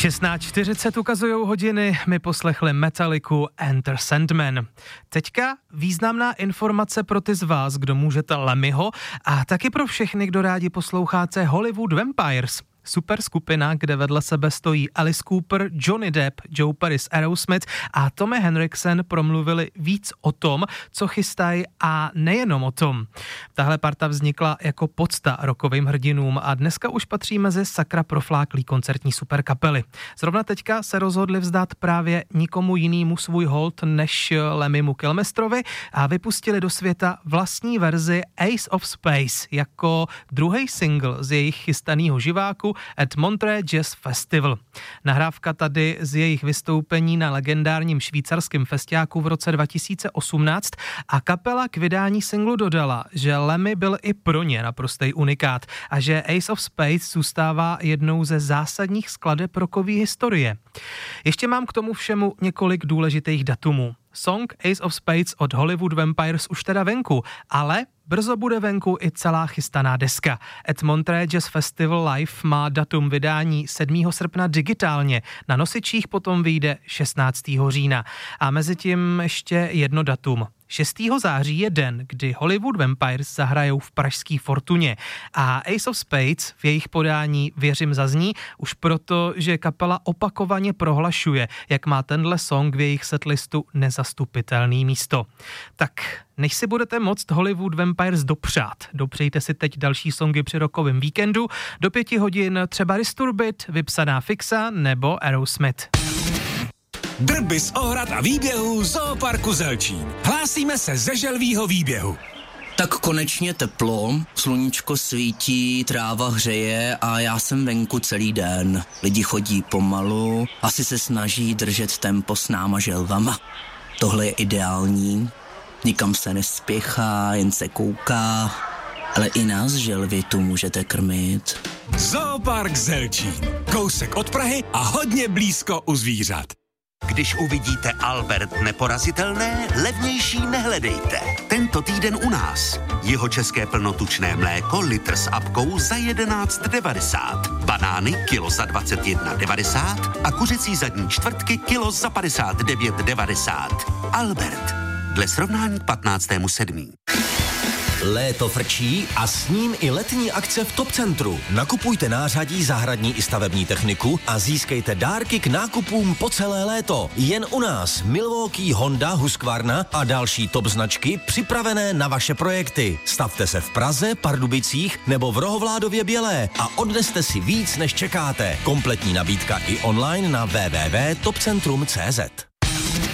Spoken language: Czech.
16:40 ukazujou hodiny, my poslechli Metallicu Enter Sandman. Teďka významná informace pro ty z vás, kdo můžete Lemmyho, a taky pro všechny, kdo rádi posloucháte Hollywood Vampires. Super skupina, kde vedle sebe stojí Alice Cooper, Johnny Depp, Joe Perry z Aerosmith a Tommy Henriksen promluvili víc o tom, co chystají a nejenom o tom. Tahle parta vznikla jako pocta rockovým hrdinům a dneska už patří mezi sakra profláklý koncertní superkapely. Zrovna teďka se rozhodli vzdát právě nikomu jinému svůj hold než Lemmymu Kilmisterovi a vypustili do světa vlastní verzi Ace of Space jako druhý single z jejich chystaného živáku at Montreux Jazz Festival. Nahrávka tady z jejich vystoupení na legendárním švýcarském festiáku v roce 2018 a kapela k vydání singlu dodala, že Lemmy byl i pro ně naprostej unikát a že Ace of Spades zůstává jednou ze zásadních skladeb rockové historie. Ještě mám k tomu všemu několik důležitých datumů. Song Ace of Spades od Hollywood Vampires už teda venku, ale brzo bude venku i celá chystaná deska. At Montreux Jazz Festival Live má datum vydání 7. srpna digitálně, na nosičích potom vyjde 16. října. A mezi tím ještě jedno datum. 6. září je den, kdy Hollywood Vampires zahrajou v pražský Fortuně a Ace of Spades v jejich podání věřím zazní už proto, že kapela opakovaně prohlašuje, jak má tenhle song v jejich setlistu nezastupitelný místo. Tak než si budete moct Hollywood Vampires dopřát, dopřejte si teď další songy při rockovém víkendu, do 5 hodin třeba Disturbed, Vypsaná fixa nebo Aerosmith. Drby z ohrad a výběhů Zooparku Zelčín. Hlásíme se ze želvýho výběhu. Tak konečně teplo, sluníčko svítí, tráva hřeje a já jsem venku celý den. Lidi chodí pomalu, asi se snaží držet tempo s náma želvama. Tohle je ideální, nikam se nespěchá, jen se kouká, ale i nás želvy tu můžete krmit. Zoopark Zelčín. Kousek od Prahy a hodně blízko u zvířat. Když uvidíte Albert neporazitelné, levnější nehledejte. Tento týden u nás. Jeho české plnotučné mléko litr s apkou za 11,90. Banány kilo za 21,90 a kuřecí zadní čtvrtky kilo za 59,90. Albert. Dle srovnání k 15.7. Léto frčí a s ním i letní akce v Top Centru. Nakupujte nářadí, zahradní i stavební techniku a získejte dárky k nákupům po celé léto. Jen u nás Milwaukee, Honda, Husqvarna a další top značky připravené na vaše projekty. Stavte se v Praze, Pardubicích nebo v Rohovládově Bělé a odneste si víc, než čekáte. Kompletní nabídka i online na www.topcentrum.cz.